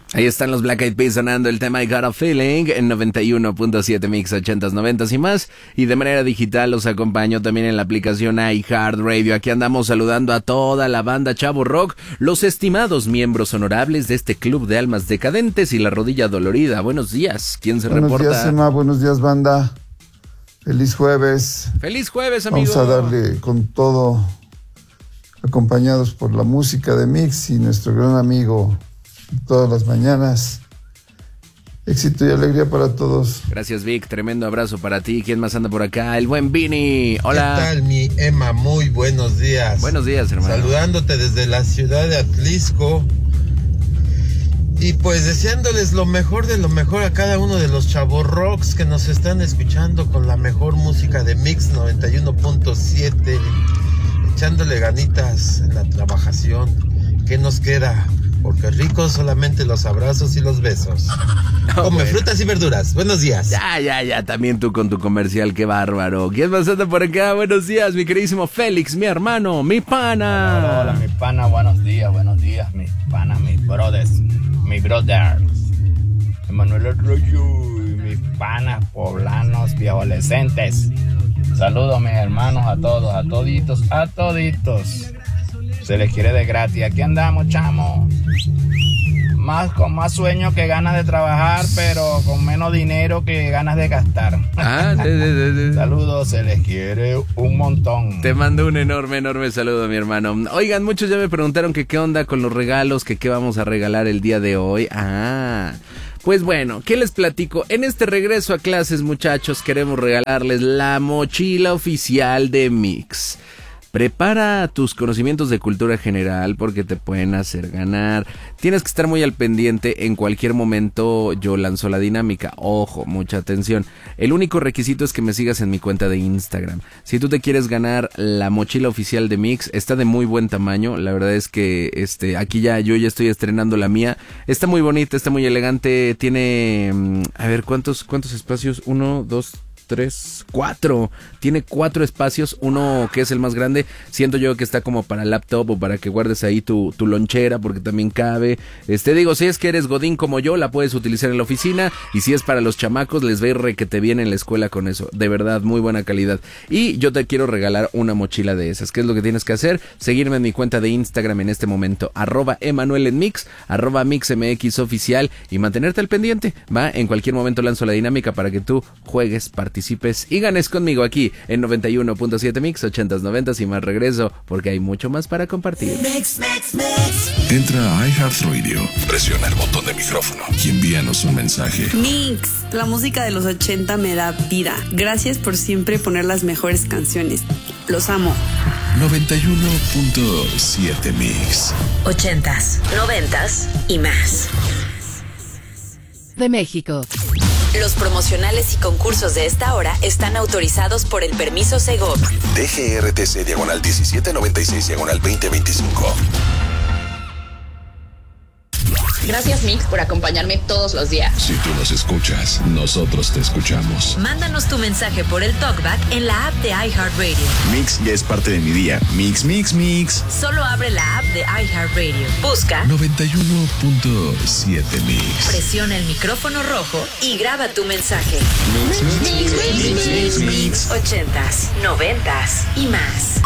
Ahí están los Black Eyed Peas sonando el tema I Got a Feeling en 91.7 Mix 80s, 90s y más. Y de manera digital los acompaño también en la aplicación iHeartRadio. Aquí andamos saludando a toda la banda Chavo Rock, los estimados miembros honorables de este club de almas decadentes y la rodilla dolorida. Buenos días, ¿quién se reporta? Buenos días, Emma, buenos días, banda. Feliz jueves. Feliz jueves, amigo. Vamos a darle con todo, acompañados por la música de Mix y nuestro gran amigo todas las mañanas. Éxito y alegría para todos. Gracias, Vic, tremendo abrazo para ti. ¿Quién más anda por acá? El buen Vini. Hola. ¿Qué tal, mi Emma? Muy buenos días. Buenos días, hermano. Saludándote desde la ciudad de Atlisco. Y pues deseándoles lo mejor de lo mejor a cada uno de los chavos rocks que nos están escuchando con la mejor música de Mix 91.7. Echándole ganitas en la trabajación. ¿Qué nos queda? Porque ricos solamente los abrazos y los besos. Come frutas y verduras. Buenos días. Ya. También tú con tu comercial, qué bárbaro. ¿Quién más anda por acá? Buenos días, mi queridísimo Félix, mi hermano, mi pana. Hola, mi pana, buenos días, mi pana, mis brothers, mi brothers. Emanuel Arroyo y mis panas poblanos viejoadolescentes. Saludos, mis hermanos, a todos, a toditos. Se les quiere de gratis. Aquí andamos, chamo. Con más sueño que ganas de trabajar, pero con menos dinero que ganas de gastar. Saludos, se les quiere un montón. Te mando un enorme saludo, mi hermano. Oigan, muchos ya me preguntaron que qué onda con los regalos, que qué vamos a regalar el día de hoy. Pues bueno, ¿qué les platico? En este regreso a clases, muchachos, queremos regalarles la mochila oficial de Mix. Prepara tus conocimientos de cultura general porque te pueden hacer ganar. Tienes que estar muy al pendiente. En cualquier momento yo lanzo la dinámica. Ojo, mucha atención. El único requisito es que me sigas en mi cuenta de Instagram. Si tú te quieres ganar la mochila oficial de Mix, está de muy buen tamaño. La verdad es que aquí yo ya estoy estrenando la mía. Está muy bonita, está muy elegante. Tiene, a ver, ¿cuántos espacios? 1, 2, 3, 4. Tiene 4 espacios. Uno que es el más grande, siento yo que está como para laptop o para que guardes ahí tu lonchera, porque también cabe. Digo, si es que eres godín como yo, la puedes utilizar en la oficina. Y si es para los chamacos, les va a ir requete bien en la escuela con eso. De verdad, muy buena calidad. Y yo te quiero regalar una mochila de esas. ¿Qué es lo que tienes que hacer? Seguirme en mi cuenta de Instagram en este momento, @Emanuel_en_Mix, @MixMXOficial, y mantenerte al pendiente, ¿va? En cualquier momento lanzo la dinámica para que tú juegues, participes y ganes conmigo aquí en 91.7 Mix 80s, 90s y más. Regreso porque hay mucho más para compartir. Mix. Entra a iHeartRadio, presiona el botón de micrófono y envíanos un mensaje. Mix, la música de los 80 me da vida. Gracias por siempre poner las mejores canciones. Los amo. 91.7 Mix 80s, 90s y más. De México. Los promocionales y concursos de esta hora están autorizados por el permiso Segov. DGRTC /1796/2025. Gracias, Mix, por acompañarme todos los días. Si tú nos escuchas, nosotros te escuchamos. Mándanos tu mensaje por el TalkBack en la app de iHeartRadio. Mix ya es parte de mi día. Mix. Solo abre la app de iHeartRadio. Busca 91.7 Mix. Presiona el micrófono rojo y graba tu mensaje. Mix. 80s, 90s y más.